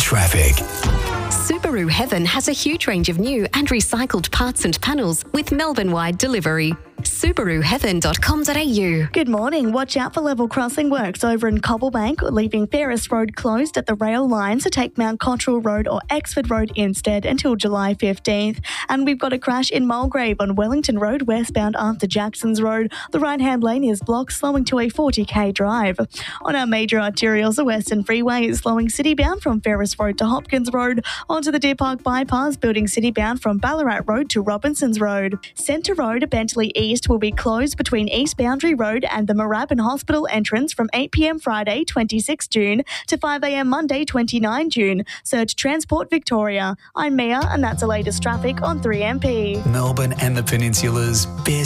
traffic. Subaru Heaven has a huge range of new and recycled parts and panels with Melbourne-wide delivery. SubaruHeaven.com.au. Good morning. Watch out for level crossing works over in Cobblebank, leaving Ferris Road closed at the rail line, so take Mount Cottrell Road or Exford Road instead until July 15th. And we've got a crash in Mulgrave on Wellington Road westbound after Jacksons Road. The right-hand lane is blocked, slowing to a 40k drive. On our major arterials, the Western Freeway is slowing city-bound from Ferris Road to Hopkins Road, onto the Deer Park Bypass, building city-bound from Ballarat Road to Robinsons Road. Centre Road, Bentley East will be closed between East Boundary Road and the Moorabbin Hospital entrance from 8 p.m. Friday 26 June to 5 a.m. Monday 29 June. Search Transport Victoria. I'm Mia, and that's the latest traffic on 3MP. Melbourne and the Peninsula's best